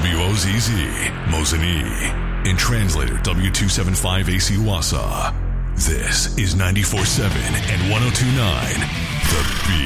WOZZ, Mosinee. And translator W275AC Wausau. This is 94.7 and 102.9 The Beat.